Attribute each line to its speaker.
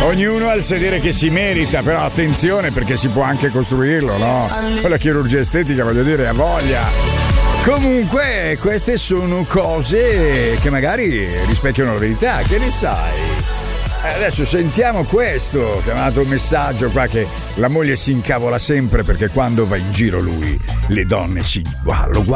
Speaker 1: Ognuno ha il sedere che si merita, però attenzione perché si può anche costruirlo, no? Con la chirurgia estetica, voglio dire, ha voglia. Comunque, queste sono cose che magari rispecchiano la verità, che ne sai? Adesso sentiamo questo, che ha mandato un messaggio qua che la moglie si incavola sempre perché quando va in giro lui, le donne lo